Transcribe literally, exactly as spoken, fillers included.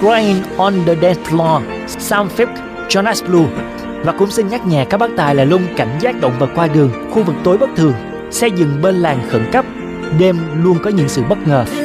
Crying on the Dance Floor, Sam Phipps, Jonas Blue. Và cũng xin nhắc nhẹ các bác tài là luôn cảnh giác động vật qua đường, khu vực tối bất thường, xe dừng bên làn khẩn cấp, đêm luôn có những sự bất ngờ.